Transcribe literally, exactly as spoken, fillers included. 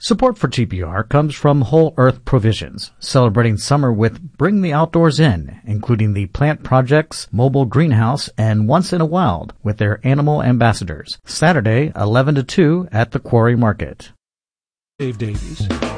Support for T P R comes from Whole Earth Provisions, celebrating summer with Bring the Outdoors In, including the Plant Projects, Mobile Greenhouse, and Once in a Wild with their animal ambassadors. Saturday, eleven to two at the Quarry Market. Dave Davies.